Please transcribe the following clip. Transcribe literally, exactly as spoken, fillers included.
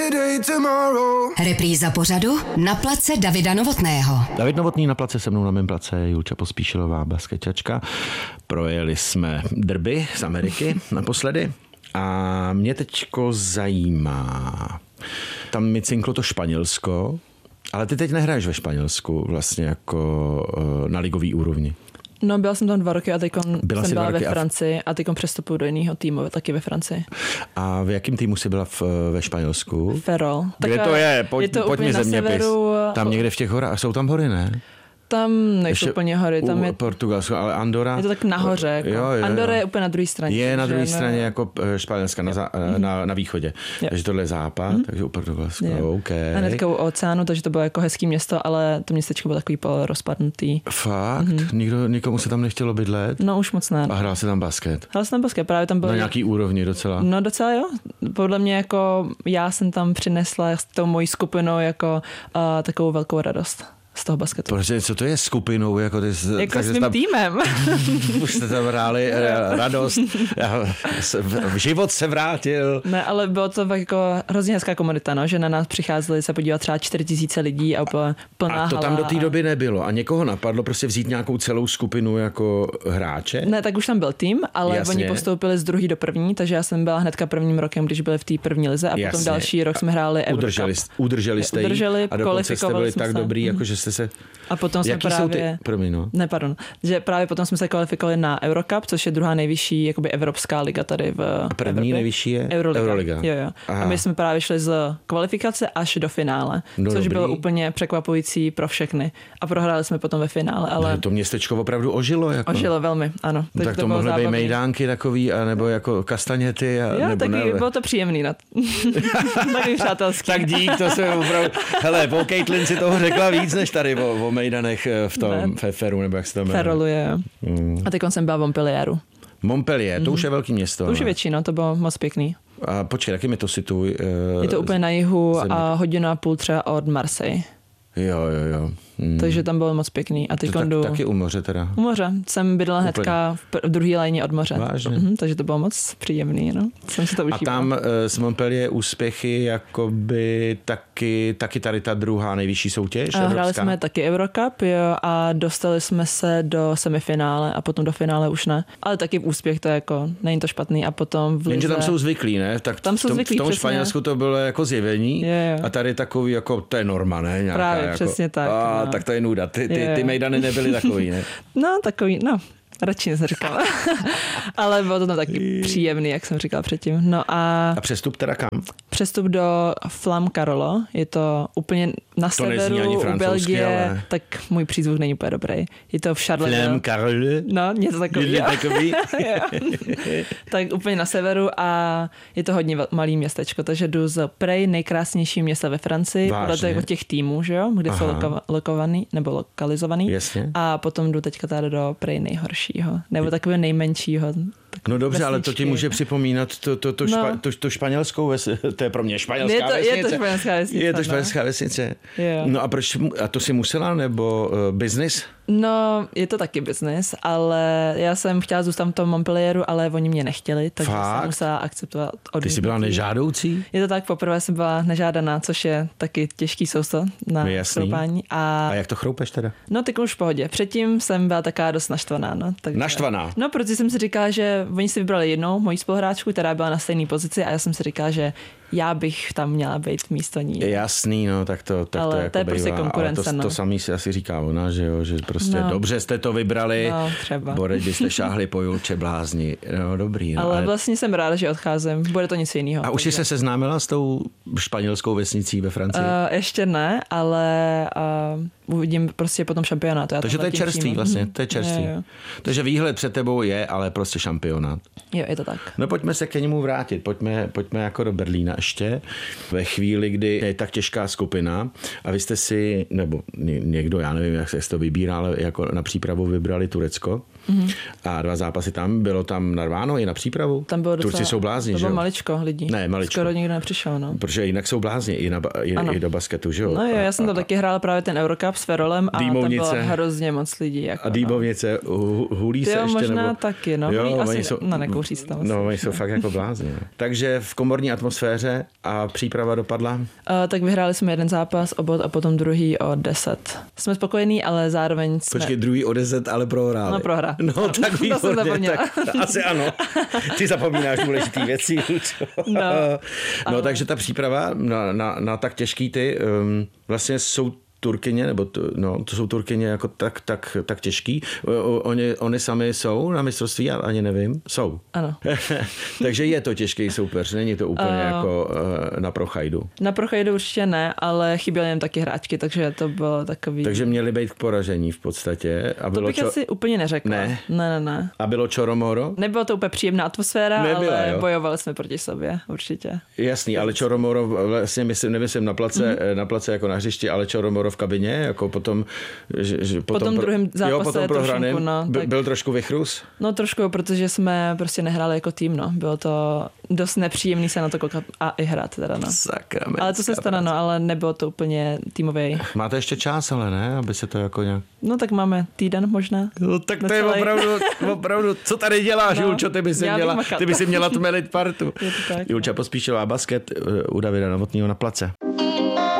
Repríza pořadu Na place Davida Novotného. David Novotný na place, se mnou na mém place Julča Pospíšilová, basketčačka. Projeli jsme derby z Ameriky naposledy a mě teďko zajímá. Tam mi cinklo to Španělsko, ale ty teď nehraješ ve Španělsku vlastně jako na ligový úrovni. No, byla jsem tam dva roky a teď jsem byla ve a... Francii a teď přestupuju do jiného týmu, taky ve Francii. A v jakém týmu jsi byla v, ve Španělsku? Ferrol. Kde to je? Pojď, je to pojď mi zeměpis. Severu... Tam někde v těch horách. Jsou tam hory, ne? Tam nejsou úplně hory. Tam je Portugalsko, ale Andora. Je to tak nahoře. Jako. Jo, jo, jo. Andora je úplně na druhé straně. Je na druhé straně jako Španělska, na, na, na východě. Jo. Takže tohle je západ, mm. takže u Portugalska. Okay. A hnedka u oceánu, takže to bylo jako hezký město, ale to městečko bylo takový rozpadnutý. Fakt? Mm. Nikdo, nikomu se tam nechtělo bydlet? No už moc ne. A hrál se tam basket? Hrál jsem tam basket, právě tam byl. Na nějaký úrovni docela? No docela jo. Podle mě jako já jsem tam přinesla s tou mojí skupinou jako uh, takovou velkou radost z toho basketu. Protože co to je skupinou? Jako ty, jako s mým tam, týmem. Už jste tam hráli radost. V život se vrátil. Ne, ale bylo to jako hrozně hezká komunita, no, že na nás přicházeli se podívat třeba čtyři tisíce lidí a úplně plná A to hala. tam do té doby nebylo. A někoho napadlo prostě vzít nějakou celou skupinu jako hráče? Ne, tak už tam byl tým, ale Jasně. oni postoupili z druhý do první, takže já jsem byla hnedka prvním rokem, když byli v té první lize a Jasně. potom další rok jsme hráli Eurocup. Udrželi, udrželi jste Udrželi, a dokonce jste byli tak dobrý, jako že jste se... A potom jsme Jaký právě... jsou ty... Promiň, no. Ne, pardon. Že právě potom jsme se kvalifikovali na Eurocup, což je druhá nejvyšší jakoby evropská liga tady v A první Evropě. nejvyšší je Euroliga. Euroliga. Jo, jo. A my jsme právě šli z kvalifikace až do finále, no, což dobrý. Bylo úplně překvapující pro všechny. A prohráli jsme potom ve finále, ale... No, to městečko opravdu ožilo. Jako. Ožilo velmi, ano. No, tak to, to mohly být mejdánky takový, anebo jako kastaněty. A, jo, nebo taky ne, bylo to příjemný. Taky přátelský. Tak dík, to se opravdu... Hele, po Caitlin si toho řekla víc, než tady o, o mejdanech v tom Feferu, nebo jak se to jmenuje. Ferrolu, je. Mm. A teď jsem byla v Montpellieru. Montpellier, to mm. už je velký město. To už je větší, no, to bylo moc pěkný. A počkej, jaký mi to situuj? Uh, je to úplně na jihu země. A hodinu a půl třeba od Marseille. Jo, jo, jo. Hmm. Takže tam bylo moc pěkný. A teď tak, jdu... taky u moře teda? U moře. Jsem bydlela hnedka v, v druhé lajně od moře. Vážně? Mhm, takže to bylo moc příjemný. No. Jsem si to užívala. A tam z uh, Montpellier úspěchy jakoby taky, taky tady ta druhá nejvyšší soutěž? A hráli jsme taky Eurocup, jo, a dostali jsme se do semifinále a potom do finále už ne. Ale taky v úspěch to je jako, není to špatný. A potom v lize... Jenže tam jsou zvyklí, ne? Tak tam jsou v tom, zvyklí, v tom přesně. Španělsku to bylo jako zjevení. Je, jo. A tady takový jako, to je norma, ne? Nějaká, Právě, jako, přesně tak. A, no. Tak to je nuda. Ty, ty, ty mejdany nebyly takový, ne? No, takový, no. Radši jsem říkala. Ale bylo to tam taky příjemný, jak jsem říkala předtím. No a... A přestup teda kam? Přestup do Flam Carolo. Je to úplně na to severu u Belgie. Ale... Tak můj přízvuk není úplně dobrý. Je to v Charleroi. Flam Carolo? No, něco takový. takový? Tak úplně na severu a je to hodně malý městečko. Takže jdu z Prej, nejkrásnější města ve Francii. Podle toho jako těch týmů, že jo? Kde Aha. jsou loko- lokovaný nebo lokalizovaný. Jasně. A potom jdu teďka tady do Prej nejhorší. Nebo takového nejmenšího. No dobře, vesničky. Ale to ti může připomínat to, to, to, no. špa, to, to španělskou vesnici. To je pro mě španělská je to, vesnice. Je to španělská vesnice. Je to španělská no. vesnice. Jo. No a proč, a to si musela, nebo uh, business? No, je to taky business, ale já jsem chtěla zůstat v tom Montpellieru, ale oni mě nechtěli, takže Fakt? jsem musela akceptovat odmítnutí. Ty jsi byla nežádoucí? Je to tak, poprvé jsem byla nežádaná, což je taky těžký sousto na chroupání. A... a jak to chroupeš teda? No, teď už v pohodě. Předtím jsem byla taká dost naštvaná. No, takže... Naštvaná? No, protože jsem si říkala, že oni si vybrali jednou moji spoluhráčku, která byla na stejné pozici a já jsem si říkala, že já bych tam měla být místo ní. Jasný, no, tak to, tak ale to, jako to je bývá. prostě konkurence. Ale to, no. to samý si asi říká ona, že jo, že prostě no. dobře jste to vybrali, no, třeba. Boreď byste šáhli po Julče blázni. No, dobrý. No, ale, ale vlastně jsem ráda, že odcházím. Bude to nic jiného. A už jsi se seznámila s tou španělskou vesnicí ve Francii? Uh, ještě ne, ale uh, uvidím prostě potom šampionátu. Takže to je čerstvý tím. vlastně, to je čerstvý. Je, Takže výhled před tebou je, ale prostě šampionát. Jo, je to tak. No pojďme se k němu vrátit, pojďme, pojďme jako do Berlína ještě. Ve chvíli, kdy je tak těžká skupina a vy jste si, nebo někdo, já nevím, jak se to vybírá, ale jako na přípravu vybrali Turecko. Mm-hmm. A dva zápasy tam, bylo tam narváno i na přípravu? Tam bylo docela, Turci jsou blázni, to že jo? bylo maličko lidí. Ne, maličko. Skoro nikdo nepřišel, no. Protože jinak jsou blázni i, na, i, i do basketu, že jo? No jo, já jsem tam taky hrála právě ten Eurocup s Ferolem a Dýmovnice. tam bylo hrozně moc lidí. Jako, a Dýmovnice, no. hulí se jo, ještě? možná nebo... taky, no. Jo, asi, jsou, no nekouří se tam. No, oni jsou fakt jako blázni. No. Takže v komorní atmosféře Dobře, a příprava dopadla? Uh, tak vyhráli jsme jeden zápas o bod a potom druhý o deset. Jsme spokojení, ale zároveň jsme... Počkej, druhý o deset, ale prohráli. No prohra. No, no tak výborně, tak asi ano. Ty zapomínáš důležitý věci. No, no takže ta příprava na, na, na tak těžký ty um, vlastně jsou Turkyně, nebo to, no, to jsou Turkyně jako tak, tak, tak těžký. O, oni, oni sami jsou na mistrovství, já ani nevím. Jsou. Ano. Takže je to těžký soupeř, není to úplně uh, jako uh, na Prochajdu. Na Prochajdu určitě ne, ale chyběly jim taky hráčky, takže to bylo takový... Takže měli být k poražení v podstatě. A bylo to bych čo... asi úplně neřekla. Ne? Ne, ne, ne. A bylo Čoromoro? Nebyla to úplně příjemná atmosféra, Nebyla, ale jo. bojovali jsme proti sobě, určitě. Jasný, ale Čoromoro, vlastně myslím, nemyslím na place, mm-hmm. na place jako na hřišti, ale Čoromoro v kabině, jako potom... Že, že potom, potom druhém zápase jo, potom prohraným, trošku, no, tak, byl trošku vychrus? No trošku, protože jsme prostě nehráli jako tým, no. Bylo to dost nepříjemný se na to koukat a i hrát teda, no. Ale to se stane, no, ale nebylo to úplně týmový. Máte ještě čas, ale ne, aby se to jako nějak... No tak máme týden možná. No tak to je opravdu, opravdu, co tady děláš, no, Julčo, ty by si měla, ty by si měla tmelit partu. Julča Pospíšilová, basket u Davida Novotného na place.